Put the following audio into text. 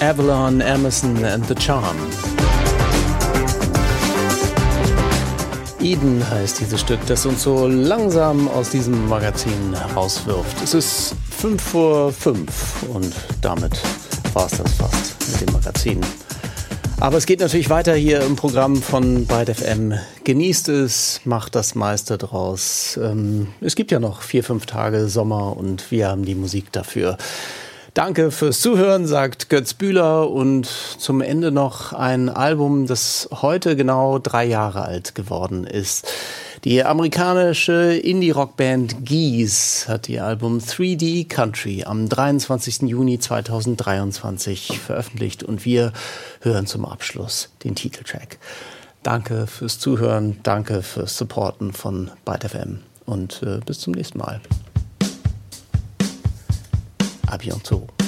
Avalon, Emerson and the Charm. Eden heißt dieses Stück, das uns so langsam aus diesem Magazin herauswirft. Es ist 5:05 und damit war es das fast mit dem Magazin. Aber es geht natürlich weiter hier im Programm von Byte FM. Genießt es, macht das meiste draus. Es gibt ja noch 4-5 Tage Sommer und wir haben die Musik dafür. Danke fürs Zuhören, sagt Götz Bühler, und zum Ende noch ein Album, das heute genau 3 Jahre alt geworden ist. Die amerikanische Indie-Rock-Band Geese hat ihr Album 3D Country am 23. Juni 2023 veröffentlicht und wir hören zum Abschluss den Titeltrack. Danke fürs Zuhören, danke fürs Supporten von Byte FM und bis zum nächsten Mal. À bientôt.